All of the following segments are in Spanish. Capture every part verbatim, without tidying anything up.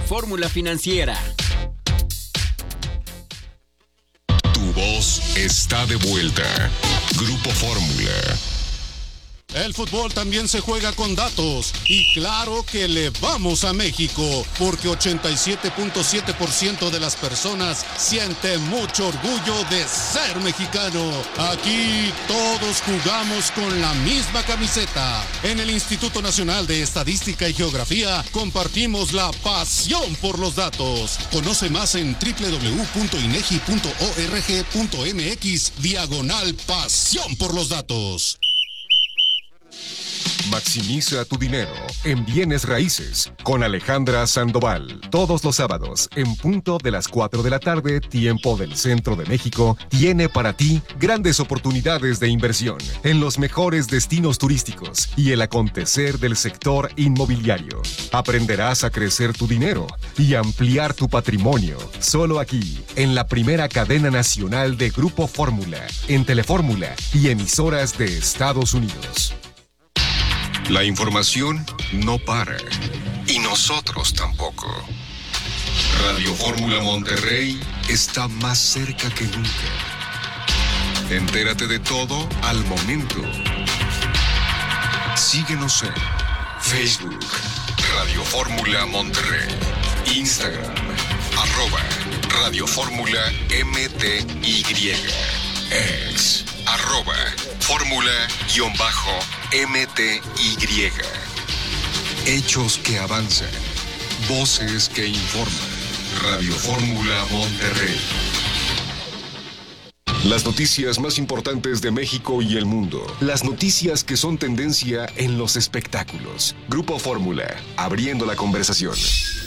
Fórmula Financiera. Tu voz está de vuelta. Grupo Fórmula. El fútbol también se juega con datos y claro que le vamos a México porque ochenta y siete punto siete por ciento de las personas siente mucho orgullo de ser mexicano. Aquí todos jugamos con la misma camiseta. En el Instituto Nacional de Estadística y Geografía compartimos la pasión por los datos. Conoce más en doble u doble u doble u punto inegi punto org punto mx diagonal pasión por los datos. Maximiza tu dinero en bienes raíces con Alejandra Sandoval. Todos los sábados, en punto de las cuatro de la tarde, tiempo del centro de México, tiene para ti grandes oportunidades de inversión en los mejores destinos turísticos y el acontecer del sector inmobiliario. Aprenderás a crecer tu dinero y ampliar tu patrimonio. Solo aquí, en la primera cadena nacional de Grupo Fórmula, en Telefórmula y emisoras de Estados Unidos. La información no para, y nosotros tampoco. Radio Fórmula Monterrey está más cerca que nunca. Entérate de todo al momento. Síguenos en Facebook, Radio Fórmula Monterrey, Instagram, arroba Radio Fórmula M T Y, ex, arroba Fórmula-M T Y. Hechos que avanzan, voces que informan. Radio Fórmula Monterrey. Las noticias más importantes de México y el mundo. Las noticias que son tendencia en los espectáculos. Grupo Fórmula, abriendo la conversación.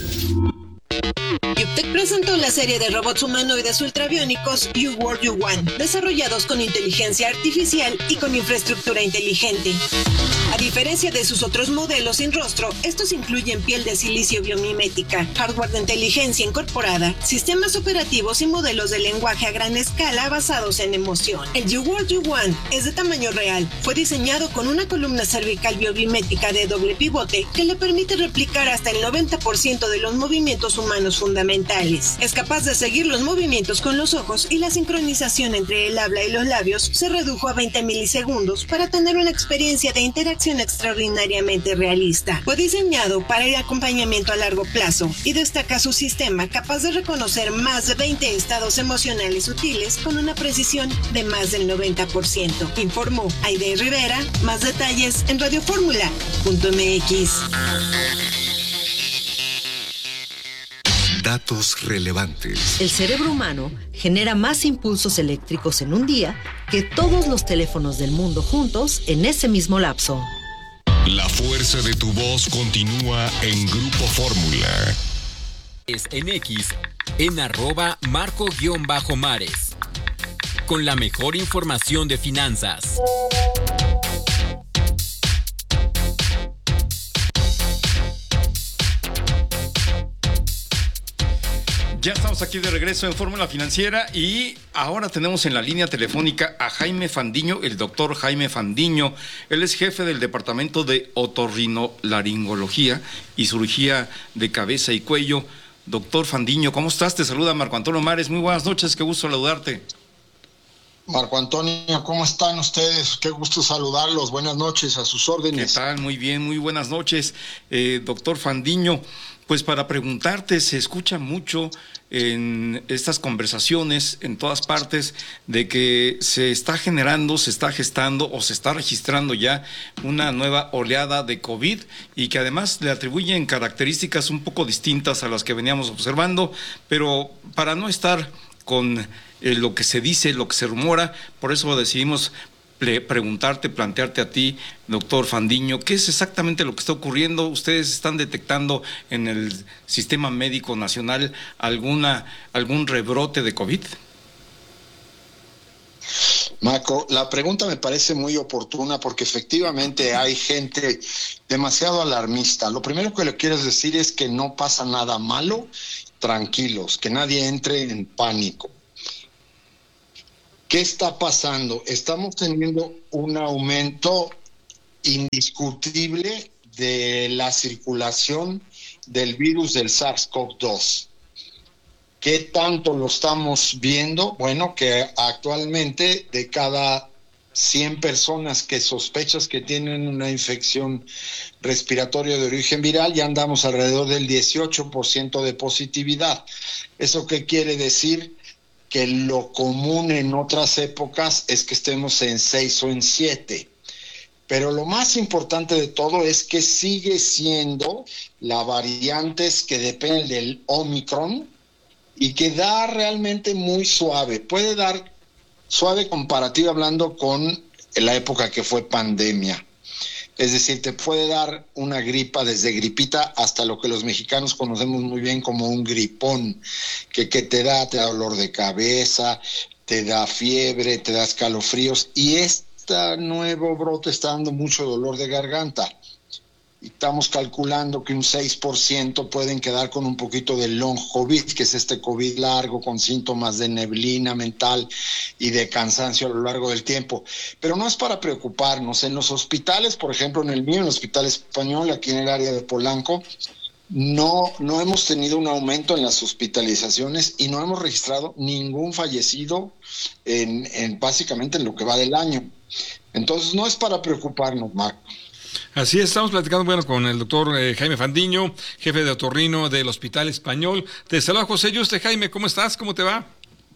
Yuptec presentó la serie de robots humanoides ultrabiónicos You World You Want, desarrollados con inteligencia artificial y con infraestructura inteligente. A diferencia de sus otros modelos sin rostro, estos incluyen piel de silicio biomimética, hardware de inteligencia incorporada, sistemas operativos y modelos de lenguaje a gran escala basados en emoción. El You World You Want es de tamaño real, fue diseñado con una columna cervical biomimética de doble pivote que le permite replicar hasta el noventa por ciento de los movimientos humanos fundamentales. Es capaz de seguir los movimientos con los ojos y la sincronización entre el habla y los labios se redujo a veinte milisegundos para tener una experiencia de interacción extraordinariamente realista. Fue diseñado para el acompañamiento a largo plazo y destaca su sistema capaz de reconocer más de veinte estados emocionales sutiles con una precisión de más del noventa por ciento. Informó Aide Rivera. Más detalles en radio fórmula punto m x. Datos relevantes. El cerebro humano genera más impulsos eléctricos en un día que todos los teléfonos del mundo juntos en ese mismo lapso. La fuerza de tu voz continúa en Grupo Fórmula. Es en X, en arroba Marco-Mares. Con la mejor información de finanzas. Ya estamos aquí de regreso en Fórmula Financiera y ahora tenemos en la línea telefónica a Jaime Fandiño, el doctor Jaime Fandiño. Él es jefe del Departamento de Otorrinolaringología y Cirugía de Cabeza y Cuello. Doctor Fandiño, ¿cómo estás? Te saluda Marco Antonio Mares. Muy buenas noches, qué gusto saludarte. Marco Antonio, ¿cómo están ustedes? Qué gusto saludarlos. Buenas noches, a sus órdenes. ¿Qué tal? Muy bien, muy buenas noches. Eh, doctor Fandiño, pues para preguntarte, se escucha mucho en estas conversaciones en todas partes de que se está generando, se está gestando o se está registrando ya una nueva oleada de COVID y que además le atribuyen características un poco distintas a las que veníamos observando, pero para no estar con eh, lo que se dice, lo que se rumora, por eso decidimos preguntarte, plantearte a ti, doctor Fandiño, ¿qué es exactamente lo que está ocurriendo? ¿Ustedes están detectando en el Sistema Médico Nacional alguna algún rebrote de COVID? Marco, la pregunta me parece muy oportuna porque efectivamente hay gente demasiado alarmista. Lo primero que le quiero decir es que no pasa nada malo, tranquilos, que nadie entre en pánico. ¿Qué está pasando? Estamos teniendo un aumento indiscutible de la circulación del virus del SARS-CoV dos. ¿Qué tanto lo estamos viendo? Bueno, que actualmente de cada cien personas que sospechas que tienen una infección respiratoria de origen viral, ya andamos alrededor del dieciocho por ciento de positividad. ¿Eso qué quiere decir? Que lo común en otras épocas es que estemos en seis o en siete. Pero lo más importante de todo es que sigue siendo la variante que depende del Omicron y que da realmente muy suave. Puede dar suave comparativa hablando con la época que fue pandemia. Es decir, te puede dar una gripa desde gripita hasta lo que los mexicanos conocemos muy bien como un gripón, que, que te da, te da dolor de cabeza, te da fiebre, te da escalofríos, y este nuevo brote está dando mucho dolor de garganta. Y estamos calculando que un seis por ciento pueden quedar con un poquito de long COVID, que es este COVID largo con síntomas de neblina mental y de cansancio a lo largo del tiempo. Pero no es para preocuparnos. En los hospitales, por ejemplo, en el mío, en el Hospital Español, aquí en el área de Polanco, no, no hemos tenido un aumento en las hospitalizaciones y no hemos registrado ningún fallecido en, en básicamente en lo que va del año. Entonces no es para preocuparnos, Marco. Así es, estamos platicando bueno con el doctor eh, Jaime Fandiño, jefe de otorrino del Hospital Español. Te saluda José Yuste. Jaime, ¿cómo estás? ¿Cómo te va?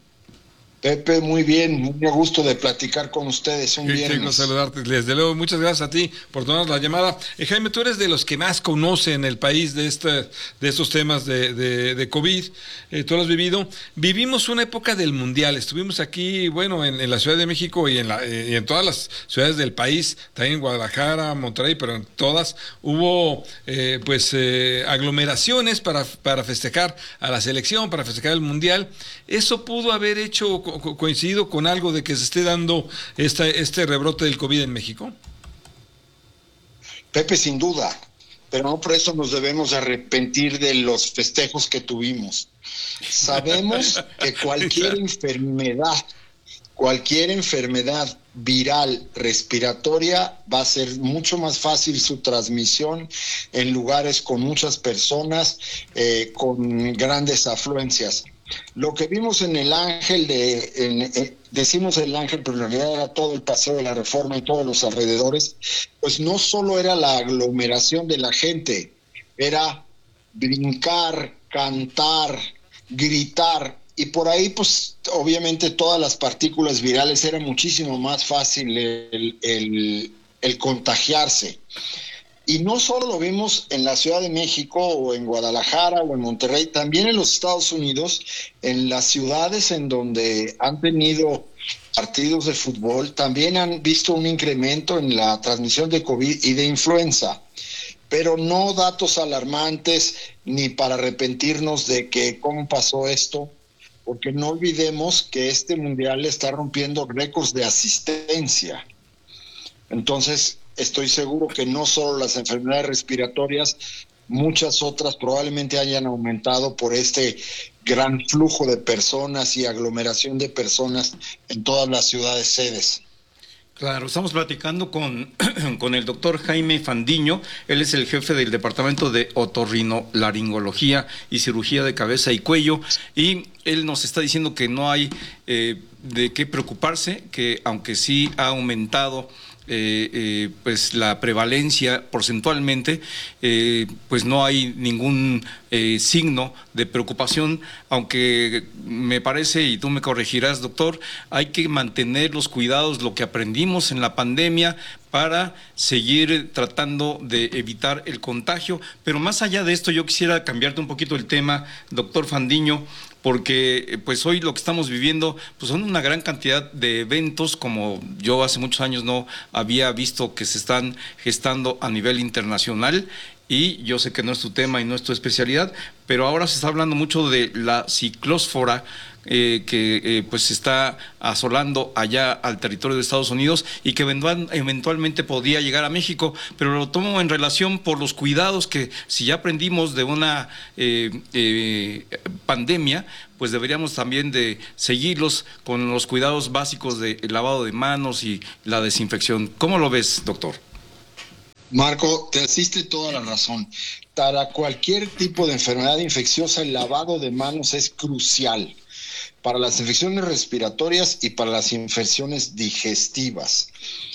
Pepe, muy bien, muy a gusto de platicar con ustedes un viernes. Quiero saludarte, desde luego, muchas gracias a ti por tomar la llamada. Eh, Jaime, tú eres de los que más conocen en el país de este, de estos temas de, de, de COVID, eh, tú lo has vivido. Vivimos una época del Mundial, estuvimos aquí, bueno, en, en la Ciudad de México y en, la, eh, y en todas las ciudades del país, también en Guadalajara, Monterrey, pero en todas hubo eh, pues eh, aglomeraciones para, para festejar a la selección, para festejar el Mundial. Eso pudo haber hecho co coincidido con algo de que se esté dando esta, este rebrote del COVID en México. Pepe, sin duda, pero no por eso nos debemos arrepentir de los festejos que tuvimos. Sabemos que cualquier enfermedad, cualquier enfermedad viral respiratoria va a ser mucho más fácil su transmisión en lugares con muchas personas, eh, con grandes afluencias. Lo que vimos en el Ángel, de, en, eh, decimos el Ángel, pero en realidad era todo el Paseo de la Reforma y todos los alrededores, pues no solo era la aglomeración de la gente, era brincar, cantar, gritar, y por ahí pues obviamente todas las partículas virales era muchísimo más fácil el, el, el contagiarse. Y no solo lo vimos en la Ciudad de México o en Guadalajara o en Monterrey, también en los Estados Unidos, en las ciudades en donde han tenido partidos de fútbol, también han visto un incremento en la transmisión de COVID y de influenza. Pero no datos alarmantes ni para arrepentirnos de que cómo pasó esto, porque no olvidemos que este mundial está rompiendo récords de asistencia. Entonces, estoy seguro que no solo las enfermedades respiratorias, muchas otras probablemente hayan aumentado por este gran flujo de personas y aglomeración de personas en todas las ciudades sedes. Claro, estamos platicando con, con el doctor Jaime Fandiño. Él es el jefe del Departamento de Otorrinolaringología y Cirugía de Cabeza y Cuello, y él nos está diciendo que no hay eh, de qué preocuparse, que aunque sí ha aumentado Eh, eh, pues la prevalencia porcentualmente, eh, pues no hay ningún eh, signo de preocupación, aunque me parece, y tú me corregirás, doctor, hay que mantener los cuidados, lo que aprendimos en la pandemia, para seguir tratando de evitar el contagio. Pero más allá de esto, yo quisiera cambiarte un poquito el tema, doctor Fandiño, porque pues hoy lo que estamos viviendo pues son una gran cantidad de eventos, como yo hace muchos años no había visto, que se están gestando a nivel internacional, y yo sé que no es tu tema y no es tu especialidad, pero ahora se está hablando mucho de la ciclósfora, Eh, que eh, pues está asolando allá al territorio de Estados Unidos y que eventual, eventualmente podría llegar a México, pero lo tomo en relación por los cuidados que, si ya aprendimos de una eh, eh, pandemia, pues deberíamos también de seguirlos con los cuidados básicos de lavado de manos y la desinfección. ¿Cómo lo ves, doctor? Marco, te asiste toda la razón. para cualquier tipo de enfermedad infecciosa, el lavado de manos es crucial para las infecciones respiratorias y para las infecciones digestivas.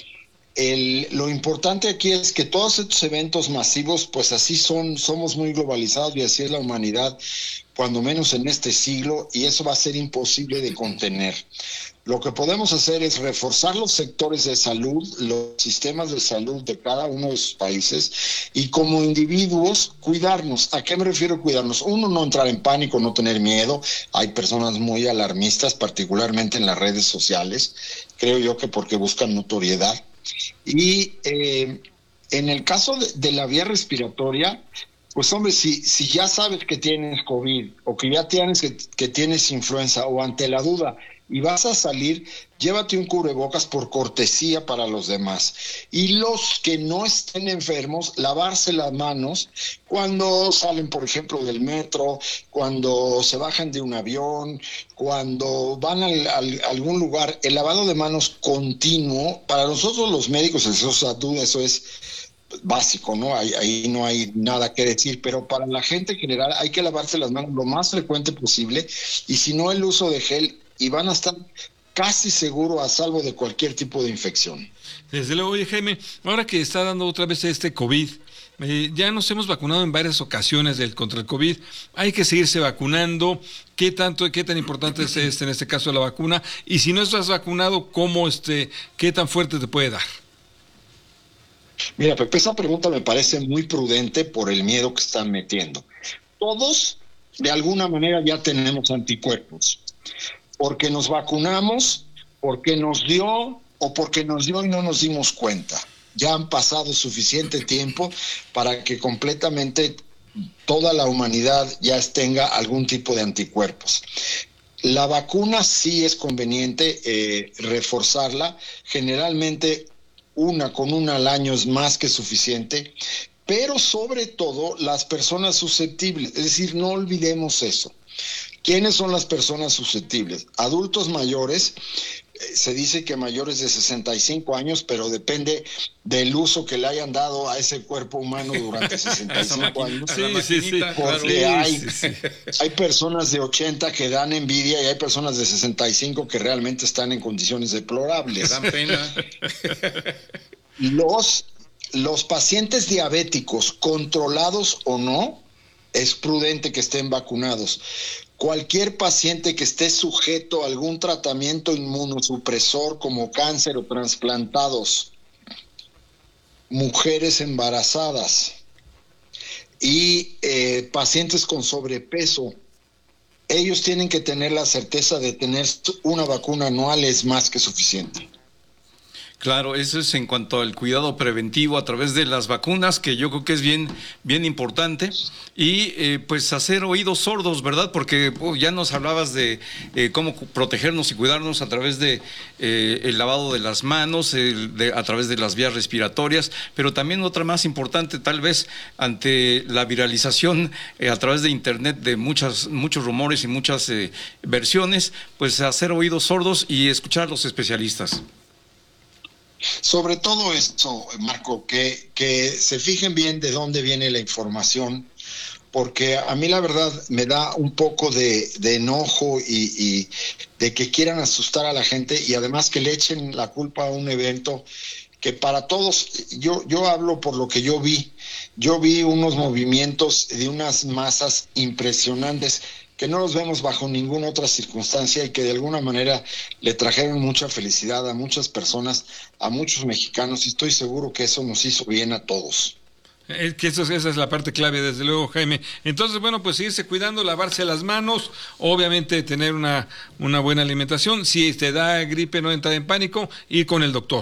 El, lo importante aquí es que todos estos eventos masivos, pues así son, somos muy globalizados y así es la humanidad, cuando menos en este siglo, y eso va a ser imposible de contener. Lo que podemos hacer es reforzar los sectores de salud, los sistemas de salud de cada uno de sus países, y como individuos cuidarnos. ¿A qué me refiero cuidarnos? Uno, no entrar en pánico, no tener miedo. Hay personas muy alarmistas, particularmente en las redes sociales, creo yo que porque buscan notoriedad. Y eh, en el caso de, de la vía respiratoria, pues hombre, si, si ya sabes que tienes COVID o que ya tienes que, que tienes influenza, o ante la duda y vas a salir, llévate un cubrebocas por cortesía para los demás. Y los que no estén enfermos, lavarse las manos cuando salen, por ejemplo, del metro, cuando se bajan de un avión, cuando van al, al, a algún lugar. El lavado de manos continuo, para nosotros los médicos, eso, eso es básico, ¿no? Ahí, ahí no hay nada que decir, pero para la gente en general hay que lavarse las manos lo más frecuente posible, y si no, el uso de gel, y van a estar casi seguro a salvo de cualquier tipo de infección. Desde luego. Oye, Jaime, ahora que está dando otra vez este COVID, eh, ya nos hemos vacunado en varias ocasiones del, contra el COVID, hay que seguirse vacunando. ¿Qué tanto, qué tan importante es este, en este caso la vacuna? Y si no estás vacunado, ¿cómo este, qué tan fuerte te puede dar? Mira, Pepe, esa pregunta me parece muy prudente por el miedo que están metiendo. Todos, de alguna manera, ya tenemos anticuerpos. Porque nos vacunamos, porque nos dio o porque nos dio y no nos dimos cuenta. Ya han pasado suficiente tiempo para que completamente toda la humanidad ya tenga algún tipo de anticuerpos. La vacuna sí es conveniente eh, reforzarla. Generalmente una con una al año es más que suficiente, pero sobre todo las personas susceptibles. Es decir, no olvidemos eso. ¿Quiénes son las personas susceptibles? Adultos mayores, eh, se dice que mayores de sesenta y cinco años, pero depende del uso que le hayan dado a ese cuerpo humano durante sesenta y cinco años. Sí, sí, sí, porque claro. hay, sí, sí. hay personas de ochenta que dan envidia, y hay personas de sesenta y cinco que realmente están en condiciones deplorables. Dan pena. Los, los pacientes diabéticos, controlados o no, es prudente que estén vacunados. Cualquier paciente que esté sujeto a algún tratamiento inmunosupresor como cáncer o trasplantados, mujeres embarazadas y eh, pacientes con sobrepeso, ellos tienen que tener la certeza de tener una vacuna anual, es más que suficiente. Claro, eso es en cuanto al cuidado preventivo a través de las vacunas, que yo creo que es bien, bien importante. Y eh, pues hacer oídos sordos, ¿verdad? Porque oh, ya nos hablabas de eh, cómo protegernos y cuidarnos a través de eh, el lavado de las manos, el, de, a través de las vías respiratorias, pero también otra más importante, tal vez ante la viralización eh, a través de internet de muchas, muchos rumores y muchas eh, versiones, pues hacer oídos sordos y escuchar a los especialistas. Sobre todo esto, Marco, que, que se fijen bien de dónde viene la información, porque a mí la verdad me da un poco de, de enojo y, y de que quieran asustar a la gente, y además que le echen la culpa a un evento que para todos, yo, yo hablo por lo que yo vi, yo vi unos movimientos de unas masas impresionantes que no los vemos bajo ninguna otra circunstancia, y que de alguna manera le trajeron mucha felicidad a muchas personas, a muchos mexicanos, y estoy seguro que eso nos hizo bien a todos. Es que eso, esa es la parte clave, desde luego, Jaime. Entonces, bueno, pues seguirse cuidando, lavarse las manos, obviamente tener una, una buena alimentación. Si te da gripe, no entrar en pánico, ir con el doctor.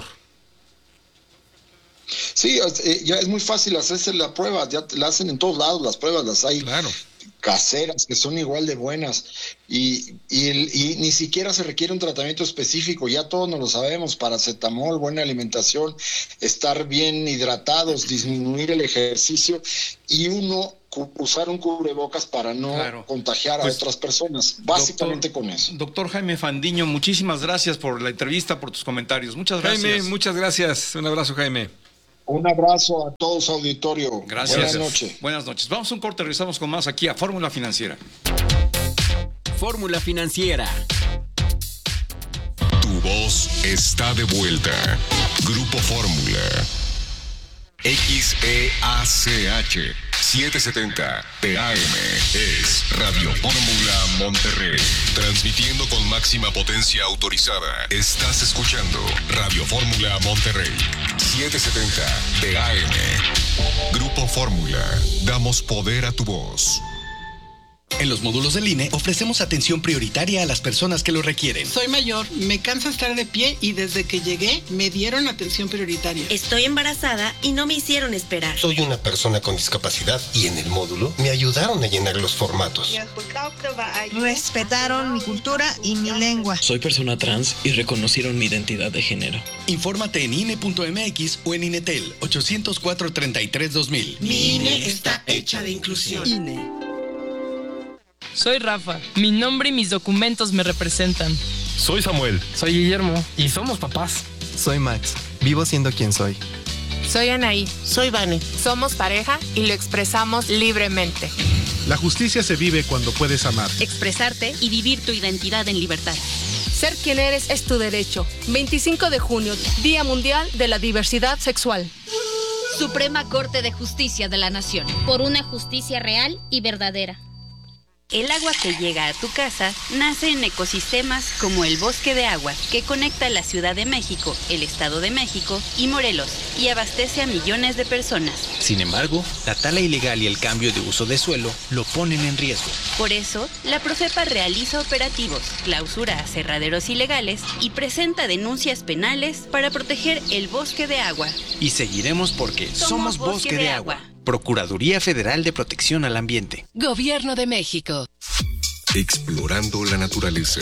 Sí, ya es muy fácil hacerse la prueba, ya la hacen en todos lados, las pruebas las hay. Claro. Caseras, que son igual de buenas, y, y, el, y ni siquiera se requiere un tratamiento específico, ya todos nos lo sabemos: paracetamol, buena alimentación, estar bien hidratados, disminuir el ejercicio, y uno usar un cubrebocas para no claro. contagiar pues, a otras personas, básicamente doctor, con eso. Doctor Jaime Fandiño, muchísimas gracias por la entrevista, por tus comentarios, muchas gracias. Jaime, muchas gracias, un abrazo, Jaime. Un abrazo a todos, auditorio. Gracias. Buenas noches. Buenas noches. Vamos a un corte, regresamos con más aquí a Fórmula Financiera. Fórmula Financiera. Tu voz está de vuelta. Grupo Fórmula. X E A C H setecientos setenta T A M es Radio Fórmula Monterrey. Transmitiendo con máxima potencia autorizada. Estás escuchando Radio Fórmula Monterrey. setecientos setenta T A M. Grupo Fórmula. Damos poder a tu voz. En los módulos del I N E ofrecemos atención prioritaria a las personas que lo requieren. Soy mayor, me cansa estar de pie y desde que llegué me dieron atención prioritaria. Estoy embarazada y no me hicieron esperar. Soy una persona con discapacidad y en el módulo me ayudaron a llenar los formatos. Respetaron mi cultura y mi lengua. Soy persona trans y reconocieron mi identidad de género. Infórmate en I N E punto M X o en INETEL ocho cero cuatro, treinta y tres, dos mil. Mi I N E está hecha de inclusión. I N E. Soy Rafa. Mi nombre y mis documentos me representan. Soy Samuel. Soy Guillermo. Y somos papás. Soy Max. Vivo siendo quien soy. Soy Anaí. Soy Vane. Somos pareja y lo expresamos libremente. La justicia se vive cuando puedes amar. Expresarte y vivir tu identidad en libertad. Ser quien eres es tu derecho. veinticinco de junio, Día Mundial de la Diversidad Sexual. Suprema Corte de Justicia de la Nación. Por una justicia real y verdadera. El agua que llega a tu casa nace en ecosistemas como el Bosque de Agua, que conecta la Ciudad de México, el Estado de México y Morelos, y abastece a millones de personas. Sin embargo, la tala ilegal y el cambio de uso de suelo lo ponen en riesgo. Por eso, la Profepa realiza operativos, clausura aserraderos ilegales y presenta denuncias penales para proteger el Bosque de Agua. Y seguiremos porque somos, somos Bosque, Bosque de, de Agua. Agua. Procuraduría Federal de Protección al Ambiente. Gobierno de México. Explorando la naturaleza.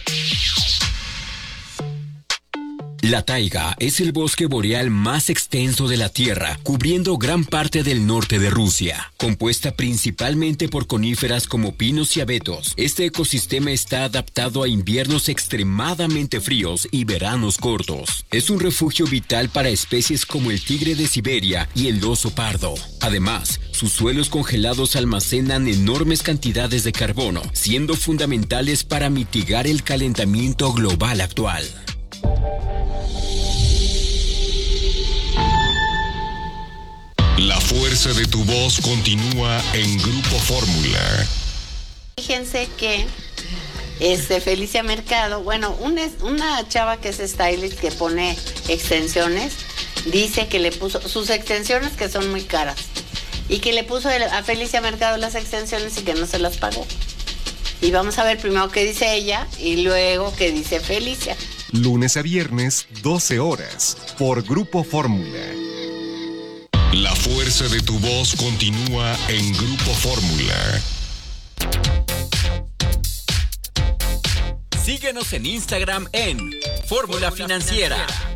La taiga es el bosque boreal más extenso de la Tierra, cubriendo gran parte del norte de Rusia. Compuesta principalmente por coníferas como pinos y abetos, este ecosistema está adaptado a inviernos extremadamente fríos y veranos cortos. Es un refugio vital para especies como el tigre de Siberia y el oso pardo. Además, sus suelos congelados almacenan enormes cantidades de carbono, siendo fundamentales para mitigar el calentamiento global actual. La fuerza de tu voz continúa en Grupo Fórmula. Fíjense que este, Felicia Mercado, bueno, una, una chava que es stylist que pone extensiones, dice que le puso sus extensiones que son muy caras y que le puso a Felicia Mercado las extensiones y que no se las pagó. Y vamos a ver primero qué dice ella y luego qué dice Felicia. Lunes a viernes, doce horas, por Grupo Fórmula. La fuerza de tu voz continúa en Grupo Fórmula. Síguenos en Instagram en Fórmula Financiera.